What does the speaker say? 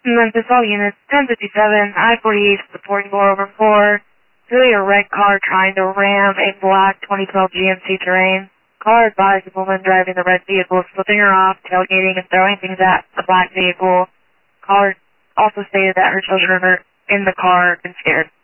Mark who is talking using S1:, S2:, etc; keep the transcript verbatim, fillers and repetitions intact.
S1: Memphis all units, ten fifty-seven, I forty-eight, supporting four over four. Really a red car trying to ram a black twenty twelve G M C Terrain. Car advised the woman driving the red vehicle, flipping her off, tailgating, and throwing things at the black vehicle. Caller also stated that her children are in the car and scared.